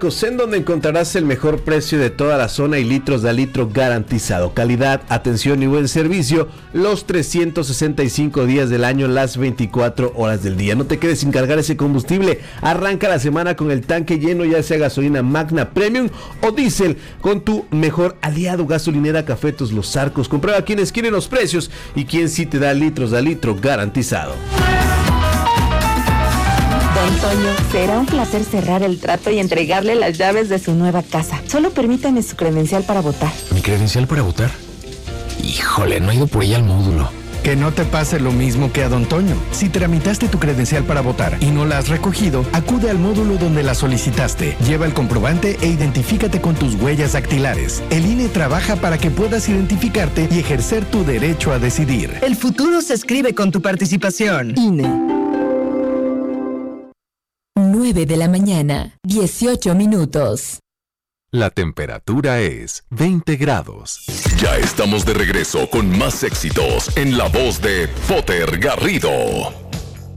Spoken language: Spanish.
Arcos, en donde encontrarás el mejor precio de toda la zona y litros de a litro garantizado. Calidad, atención y buen servicio los 365 días del año, las 24 horas del día. No te quedes sin cargar ese combustible. Arranca la semana con el tanque lleno, ya sea gasolina Magna Premium o diésel, con tu mejor aliado, gasolinera Cafetos Los Arcos. Comprueba quienes quieren los precios y quién sí te da litros de a litro garantizado. Don Toño, será un placer cerrar el trato y entregarle las llaves de su nueva casa. Solo permítame su credencial para votar. ¿Mi credencial para votar? Híjole, no he ido por ella al módulo. Que no te pase lo mismo que a Don Toño. Si tramitaste tu credencial para votar y no la has recogido, acude al módulo donde la solicitaste. Lleva el comprobante e identifícate con tus huellas dactilares. El INE trabaja para que puedas identificarte y ejercer tu derecho a decidir. El futuro se escribe con tu participación. INE. 9 de la mañana, 18 minutos. La temperatura es 20 grados. Ya estamos de regreso con más éxitos en la voz de Potter Garrido.